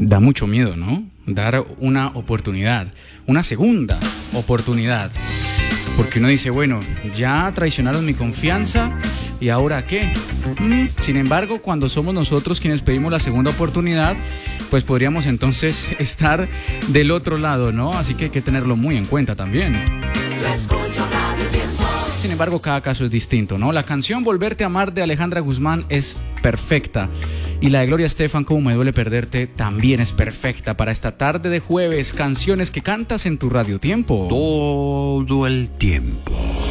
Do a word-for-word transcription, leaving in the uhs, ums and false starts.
Da mucho miedo, ¿no? Dar una oportunidad, una segunda oportunidad. Porque uno dice, bueno, ya traicionaron mi confianza, ¿y ahora qué? Mm, sin embargo, cuando somos nosotros quienes pedimos la segunda oportunidad, pues podríamos entonces estar del otro lado, ¿no? Así que hay que tenerlo muy en cuenta también. Yo escucho Radio Tiempo. Sin embargo, cada caso es distinto, ¿no? La canción Volverte a amar de Alejandra Guzmán es perfecta. Y la de Gloria Estefan, Cómo me duele perderte, también es perfecta para esta tarde de jueves. Canciones que cantas en tu Radio Tiempo. Todo el tiempo.